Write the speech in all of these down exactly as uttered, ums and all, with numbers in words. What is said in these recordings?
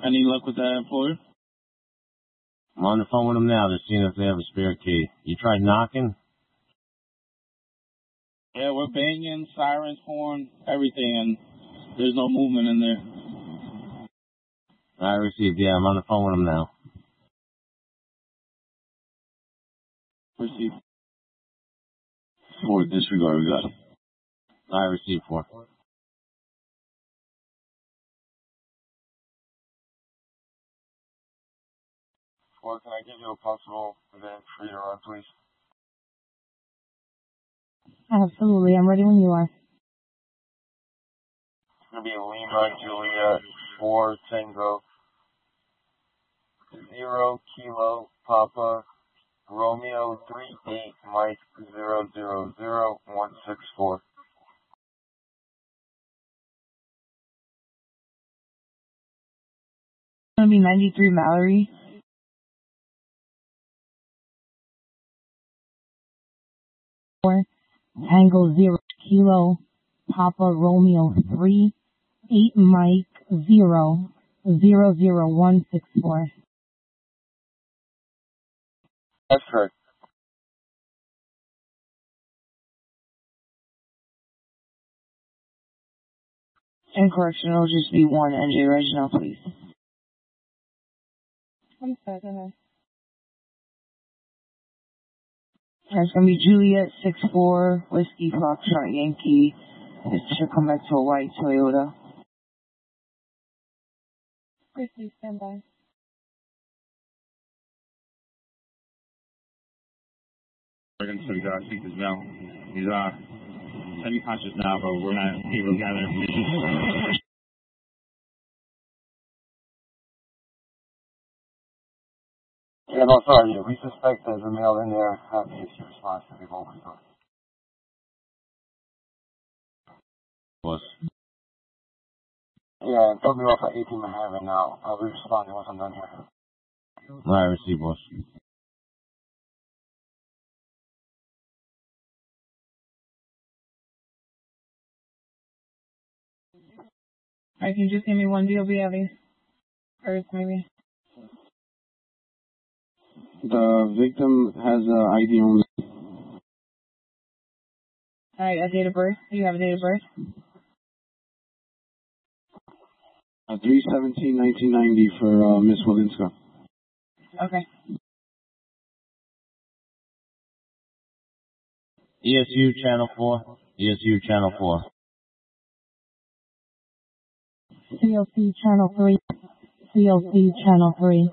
Any luck with that employer? I'm on the phone with them now. They're seeing if they have a spare key. You tried knocking? Yeah, we're banging, sirens, horn, everything, and there's no movement in there. I received. Yeah, I'm on the phone with them now. Received. Four, disregard, we got it. I received four. Four, can I give you a possible event for you to run, please? Absolutely. I'm ready when you are. It's going to be Lima, Juliet, four, Tango, zero, Kilo, Papa, Romeo, three, eight, Mike, zero, zero, zero, one, six, four. It's going to be ninety-three Mallory. four, Tango, zero, Kilo, Papa, Romeo, three, eight, Mike, zero, zero, zero, one, six, four. That's correct. And correction, it'll just be one N J Reginald, please. I'm sorry, go ahead. It's going to be Juliet, six four, Whiskey, Foxtrot, Yankee. It should come back to a white Toyota. Please stand by. We're going to we got to speak to Mel. He's uh, semi-conscious now, but we're not able to gather information. Yeah, no, sorry. Yeah, we suspect there's a male in there. Have the issue response to be over. So. Boss. Yeah, and told me off at eighteen Manhattan now. I'll be responding once I'm done here. I received, boss. Alright, can you just give me one D O B, Abby? First, maybe. The victim has an I D only. Alright, a date of birth. Do you have a date of birth? Uh, three seventeen nineteen ninety for uh, Miss Walinska. Okay. E S U Channel four. E S U Channel four. C L C Channel three. C L C Channel three.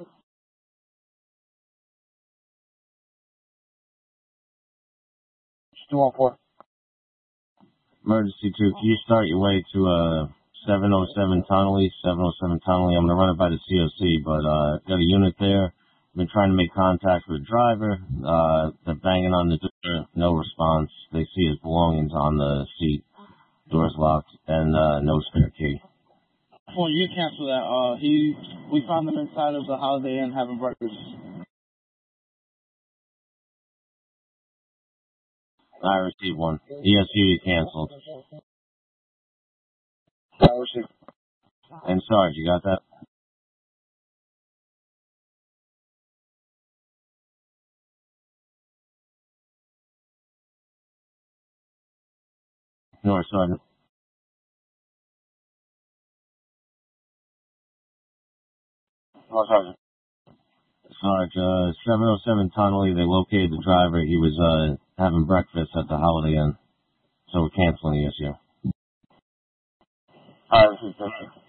two one four. Emergency two. Can you start your way to uh seven oh seven Tunnelly? seven oh seven Tunnelly. I'm going to run it by the C O C, but uh got a unit there. Been trying to make contact with the driver. Uh, they're banging on the door. No response. They see his belongings on the seat. Door's locked. And uh, no spare key. Well, you can cancel that. Uh, he, we found him inside of the Holiday Inn having breakfast. I received one. E S U, you canceled. I received. And Sarge, you got that? No, Sergeant. No, Sergeant. Sarge, uh, seven oh seven Tunnelly, they located the driver. He was uh having breakfast at the Holiday Inn. So we're canceling the issue. I received.